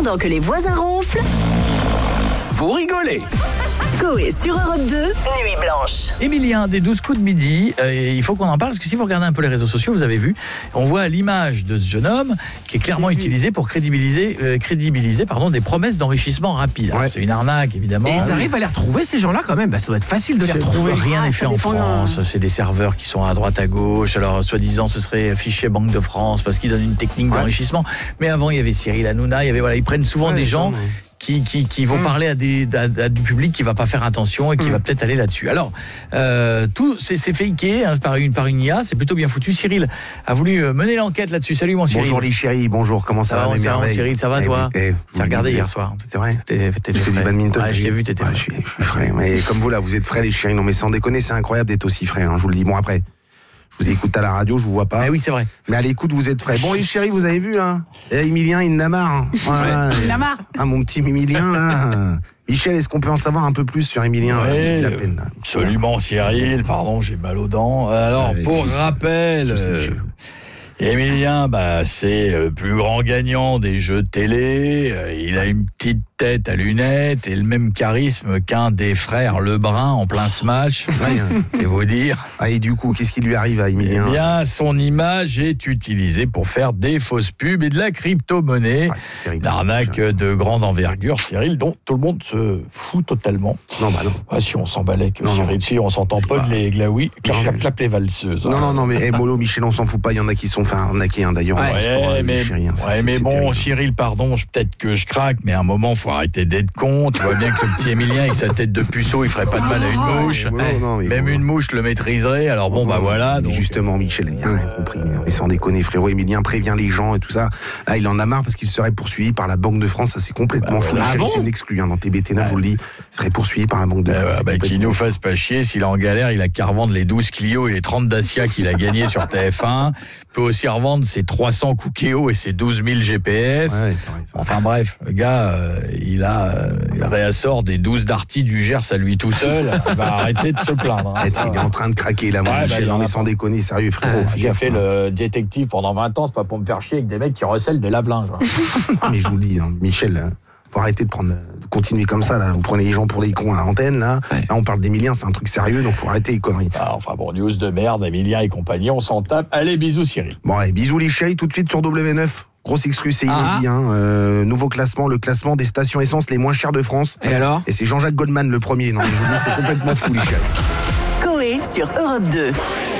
Pendant que les voisins ronflent, Vous rigolez. Coé sur Europe 2, Nuit Blanche. Emilien, des 12 coups de midi, il faut qu'on en parle, parce que si vous regardez un peu les réseaux sociaux, vous avez vu, on voit l'image de ce jeune homme qui est clairement utilisé pour crédibiliser des promesses d'enrichissement rapide. Alors, c'est une arnaque, évidemment. Et ils arrivent à les retrouver, ces gens-là, quand même. Ça doit être facile de les retrouver. Rien n'est fait en dépend, France. C'est des serveurs qui sont à droite, à gauche. Alors, soi-disant, ce serait fichier Banque de France parce qu'ils donnent une technique d'enrichissement. Mais avant, il y avait Cyril Hanouna. Ils prennent souvent des gens qui vont parler à du public qui va pas faire attention et qui va peut-être aller là-dessus. Alors, tout c'est faké par une IA, c'est plutôt bien foutu. Cyril a voulu mener l'enquête là-dessus. Salut mon Cyril. Bonjour les chéris, bonjour, comment ça va mes merveilles? Cyril, ça va toi? T'as regardé hier soir? C'est vrai? J'ai fait du badminton. Ouais, je t'ai vu, t'étais frais. Je suis frais, mais comme vous là, vous êtes frais les chéris. Non mais sans déconner, c'est incroyable d'être aussi frais, je vous le dis. Bon après, je vous écoute à la radio, je vous vois pas. Ah oui, c'est vrai. Mais à l'écoute, vous êtes frais. Bon les chéris, vous avez vu là? Emilien, il en a marre. Voilà. Il en a marre. Ah mon petit Emilien là. Michel, est-ce qu'on peut en savoir un peu plus sur Emilien? Oui, la peine, là. absolument Cyril, pardon, j'ai mal aux dents. Alors, pour rappel, Emilien, c'est le plus grand gagnant des jeux de télé. Il a une petite tête à lunettes et le même charisme qu'un des frères Lebrun en plein smatch. C'est vous dire. Ah, et du coup, qu'est-ce qui lui arrive à Emilien? Eh bien, son image est utilisée pour faire des fausses pubs et de la crypto-monnaie. L'arnaque de grande envergure, Cyril, dont tout le monde se fout totalement. Non, non. Ah, si on s'emballait que Cyril, si on s'entend pas de les glaouis, clap les valseuses. Non, mais Molo, Michel, on s'en fout pas. Il y en a qui sont fait arnaquer, d'ailleurs. Mais bon, Cyril, pardon, peut-être que je craque, mais à un moment, faut arrêter d'être con. Tu vois bien que le petit Emilien, avec sa tête de puceau, il ferait pas de mal à une mouche. Même une mouche le maîtriserait. Alors bon, voilà. Donc... Justement, Michel, il a rien compris. Mais sans déconner, frérot, Emilien prévient les gens et tout ça. Là, il en a marre parce qu'il serait poursuivi par la Banque de France. Ça, c'est complètement fou. C'est une exclu dans TBT, je vous le dis. Il serait poursuivi par la Banque de France. Qu'il nous fasse pas chier. S'il est en galère, il a qu'à revendre les 12 Clio et les 30 Dacia qu'il a gagnés sur TF1. Il peut aussi revendre ses 300 Cookéo et ses 12 000 GPS. Ouais, c'est vrai. Enfin bref, le gars, il réassort des 12 Darty du Gers à lui tout seul. Il va arrêter de se plaindre. Il est en train de craquer là, Michel. On est sans déconner, sérieux, frérot. J'ai fait le détective pendant 20 ans, c'est pas pour me faire chier avec des mecs qui recèlent des lave-linges. Mais je vous le dis, Michel, faut arrêter de continuer comme ça, là. Vous prenez les gens pour des cons à l'antenne, là. Là, on parle d'Emilien, c'est un truc sérieux, donc faut arrêter les conneries. News de merde, Emilien et compagnie, on s'en tape. Allez, bisous, Cyril. Bon, allez, bisous les chéris, tout de suite sur W9. Grosse exclu, c'est inédit, nouveau classement, le classement des stations essence les moins chères de France. Et alors? Et c'est Jean-Jacques Goldman le premier. Non, mais je vous dis, c'est complètement fou, les chéris. Coé sur Europe 2.